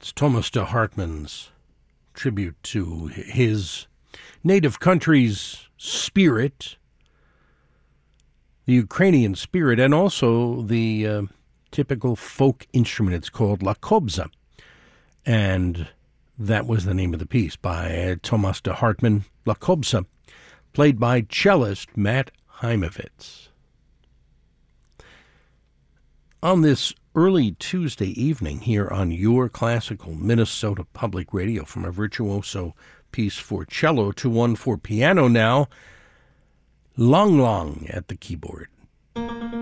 It's Thomas de Hartmann's tribute to his native country's spirit, the Ukrainian spirit, and also the typical folk instrument. It's called La Kobza, and that was the name of the piece by Thomas de Hartmann, La Kobza, played by cellist Matt Heimovitz. On this early Tuesday evening here on Your Classical Minnesota Public Radio, from a virtuoso piece for cello to one for piano now, Lang Lang at the keyboard.